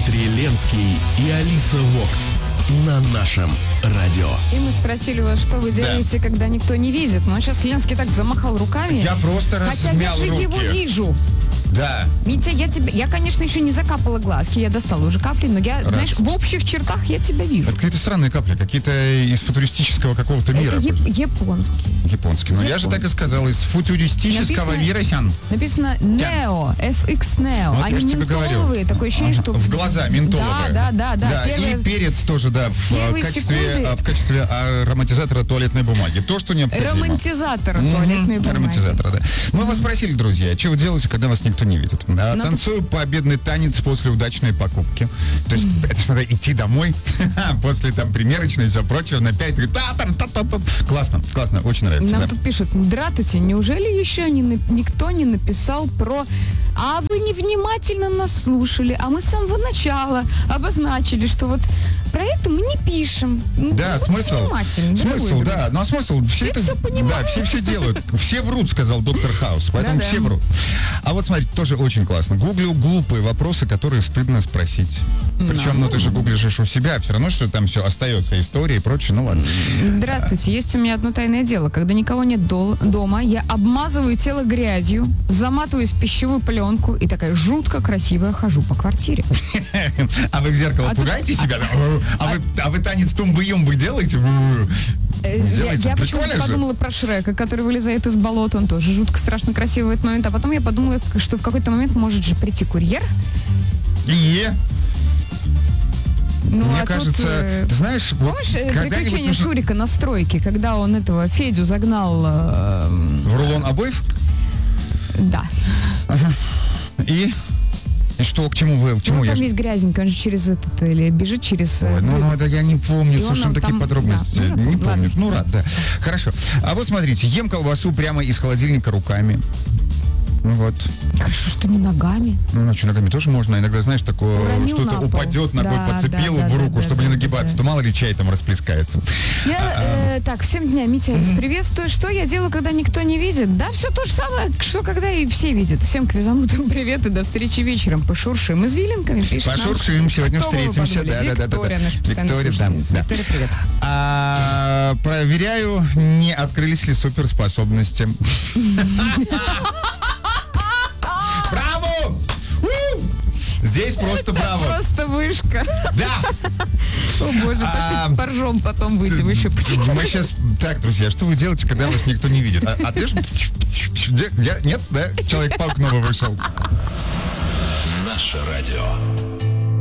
Дмитрий Ленский и Алиса Вокс на нашем радио. И мы спросили вас, что вы делаете, когда никто не видит. Но сейчас Ленский так замахал руками. Я просто размял хотя я же руки. его вижу. Да. Митя, я, конечно, еще не закапала глазки, я достала уже капли, но я, знаешь, в общих чертах я тебя вижу. Это какие-то странные капли, какие-то из футуристического какого-то мира. Это японский. Японский. Но я же так и сказал, из футуристического мира сян. Написано Neo, FX Neo. Вот Они я же тебе говорю. ментоловые, такое ощущение, что... В глаза ментоловые. Да. И перец тоже, да, в качестве ароматизатора туалетной бумаги. То, что необходимо. Романтизатора туалетной бумаги. Романтизатора, да. Мы вас спросили, друзья, что вы делаете, когда вас никто не видит? Танцую победный танец после удачной покупки. То есть это ж надо идти домой после там примерочной и все прочее, на 5 классно, очень нравится. Нам тут пишут: здравствуйте, неужели еще никто не написал про... А вы невнимательно нас слушали, а мы с самого начала обозначили, что вот про это мы не пишем. Да, смысл, да. Ну а смысл, все понимают. Да, все делают. Все врут, сказал доктор Хаус, поэтому все врут. А вот смотрите, тоже очень классно. Гуглю глупые вопросы, которые стыдно спросить. Причем, ты же гуглишь у себя, все равно, что там все остается, история и прочее, ну ладно. Здравствуйте, есть у меня одно тайное дело. Когда никого нет дома, я обмазываю тело грязью, заматываюсь в пищевую пленку и такая жутко красивая хожу по квартире. А вы в зеркало пугаете себя? А вы танец тумбы-юмбы делаете? Я почему-то подумала про Шрека, который вылезает из болота. Он тоже жутко страшно красивый в этот момент. А потом я подумала, что в какой-то момент может же прийти курьер. Мне кажется, ты знаешь... Помнишь приключения Шурика на стройке, когда он этого Федю загнал... В рулон обоев? Да. И что, к чему вы? Там весь грязненький, он же через или бежит через... это я не помню, слушай, такие подробности. Не помню. Да. Хорошо. А вот смотрите, ем колбасу прямо из холодильника руками. Вот. Хорошо, что не ногами. Что, ногами тоже можно. Иногда, знаешь, такое, что-то упадет, ногой подцепил в руку, чтобы не нагибаться. То мало ли чай там расплескается. Так, всем дня, Митя, приветствую. Что я делаю, когда никто не видит? Да, все то же самое, что когда и все видят. Всем квизанутым привет и до встречи вечером. Пошуршим. Мы с Виленками пишем. Пошуршим, сегодня встретимся. Виктория, наша постоянная слушательница. Виктория, привет. Проверяю, не открылись ли суперспособности. Браво! Здесь просто браво. Просто вышка. Да. О боже, пошли поржем, потом выйдем еще. Мы сейчас... Так, друзья, что вы делаете, когда вас никто не видит? А ты же... Нет, да? Человек-паук новый вышел. Наше радио.